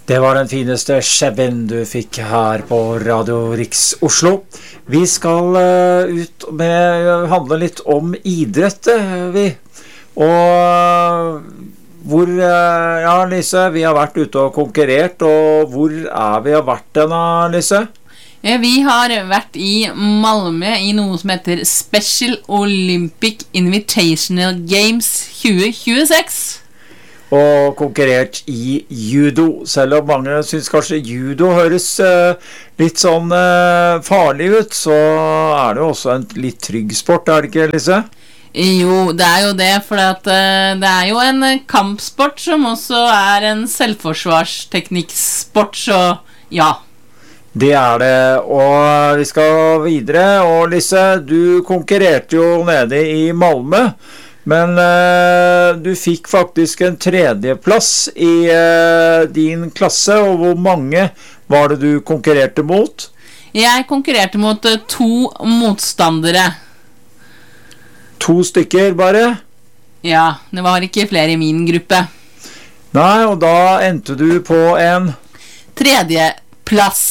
Det var den fineste skjebben du fikk her på Radio Riks Oslo. Vi skal ut med handle litt om idrett, vi. Og hvor, ja Lise, vi har vært ute og konkurrert, og hvor vi har vært denne, Lise? Vi har vært i Malmö i noe som heter Special Olympic Invitational Games 2026. Og konkurrert i judo, selv om mange synes kanskje judo høres litt sånn farlig ut, så det jo også en litt trygg sport, det ikke, Lise? Jo, det jo det, for det jo en kampsport som også en selvforsvarsteknikksport, så ja. Det det, og vi skal videre, og Lise, du konkurrerte jo nede i Malmö, men du fikk faktisk en tredjeplass i din klasse, og hvor mange var det du konkurrerte mot? Jeg konkurrerte mot 2 motstandere. 2 stykker bare? Ja, det var ikke flere i min gruppe. Nei, og da endte du på en tredjeplass.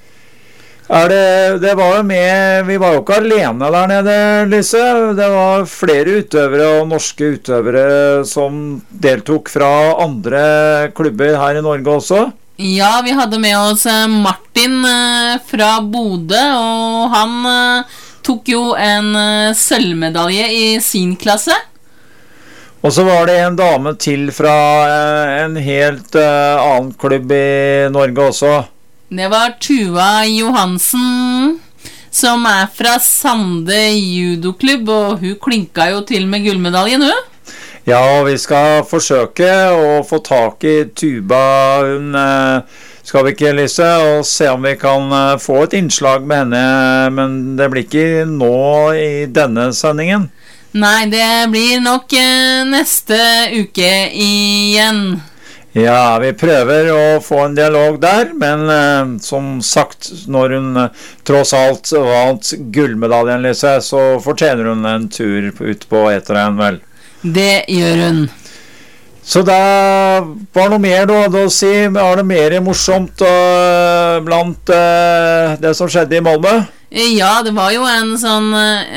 Det var jo med, vi var jo ikke alene der nede, Lise. Det var flere utøvere og norske utøvere som deltok fra andre klubber her i Norge også. Ja, vi hadde med oss Martin fra Bodø, og han tok jo en sølvmedalje i sin klasse. Og så var det en dame til fra en helt annen klubb i Norge også. Det var Tuva Johansen, som fra Sande judoklubb, og hun klinka jo til med gullmedaljen, hun. Ja, vi skal forsøke å få tak i Tuva, hun skal vi ikke, Lise, og se om vi kan få et innslag med henne, men det blir ikke nå i denne sendingen. Nei, det blir nok neste uke igjen. Ja, vi prøver å få en dialog der, men som sagt, når hun tross alt vant gullmedaljen, Lise, så fortjener hun en tur ut på eteren, vel? Det gjør hun. Så det var noe mer du hadde å si? Var det mer morsomt blant det som skjedde i Malmö? Ja, det var jo en sånn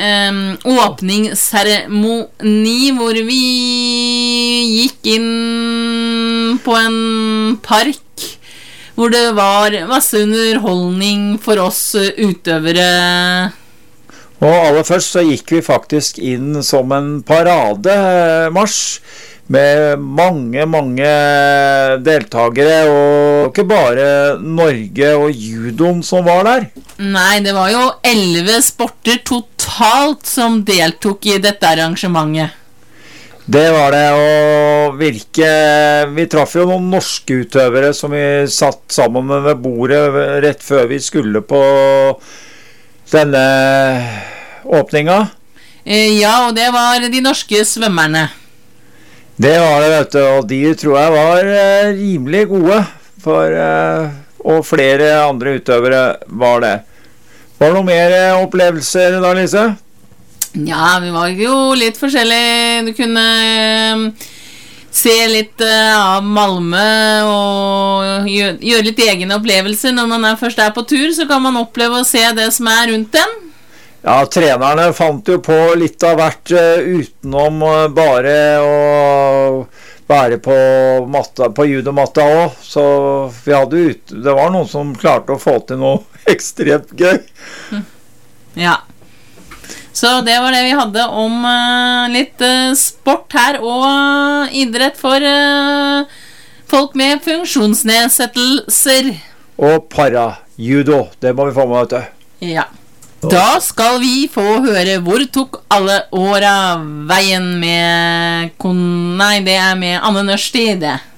åpningsseremoni hvor vi gikk inn på en park hvor det var masse underholdning for oss utøvere. Og aller først så gikk vi faktisk inn som en parademarsj med mange deltagere, og ikke bare Norge og judoen som var der. Nei, det var jo 11 sporter totalt som deltok i dette arrangementet. Det var det, og vi traff jo noen norske utøvere som vi satt sammen med ved bordet rett før vi skulle på denne åpninga. Ja, og det var de norske svømmerne. Det var det, vet du, og de tror jeg var rimelig gode, og flere andre utøvere var det. Var det noen mer opplevelser da, Lise? Ja, vi var jo litt forskjellige. Du kunne se litt av Malmö og gjøre litt egen opplevelse. Når man først på tur, så kan man oppleve å se det som rundt den. Ja, trenerne fant jo på litt av hvert utenom bare å være på judomatta også, så vi hadde det var noen som klarte å få til noe ekstremt gøy. Ja, så det var det vi hadde om litt sport her, og idrett for folk med funksjonsnedsettelser. Og para-judo, det må vi få med, vet du. Ja. Da skal vi få høre hvor tok alle åra veien med med Anne Nørstid.